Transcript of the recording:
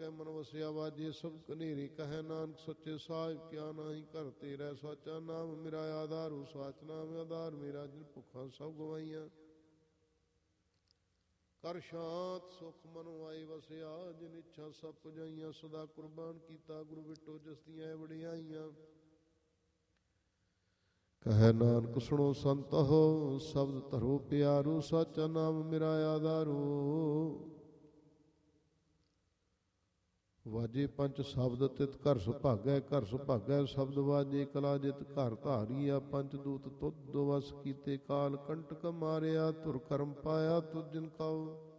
ਮਨ ਵਸਿਆ ਵਾਜੇ ਸਭ ਕਨੇਰੀ ਕਹੈ ਨਾਨਕ ਸੱਚੇ ਸਾਹਿਬ ਕਿਆ ਨਾਹੀ ਘਰ ਤੇਰਾ ਸਾਚਾ ਨਾਮ ਮੇਰਾ ਆਧਾਰੂ ਸਾਚ ਨਾਮ ਆਧਾਰ ਮੇਰਾ ਜਿਨ ਭੁੱਖਾਂ ਸਭ ਗਵਾਈਆਂ ਕਰ ਸ਼ਾਂਤ ਸੁਖ ਮਨ ਆਈ ਵਸਿਆ ਜਿਨ ਇੱਛਾ ਸਭ ਪੁਜਾਈਆਂ ਸਦਾ ਕੁਰਬਾਨ ਕੀਤਾ ਗੁਰੂ ਬਿਟੋ ਜਸਤੀਆਂ ਵਡਿਆਈਆਂ ਕਹੈ ਨਾਨਕ ਸੁਣੋ ਸੰਤ ਹੋ ਸ਼ਬਦ ਧਰੋ ਪਿਆਰੂ ਸਾਚਾ ਨਾਮ ਮੇਰਾ ਆਧਾਰੂ ਵਾਜੇ ਪੰਚ ਸ਼ਬਦ ਤਿਤ ਘਰ ਸੁਭਾਗੈ ਸ਼ਬਦ ਵਾਜੇ ਕਲਾ ਜਿਤ ਘਰ ਧਾਰੀਆ ਪੰਚ ਦੂਤ ਤੁਧ ਵਸ ਕੀਤੇ ਕਾਲ ਕੰਟਕ ਮਾਰਿਆ ਧੁਰ ਕਰਮ ਪਾਇਆ ਤੁਧ ਜਿਨ ਕਉ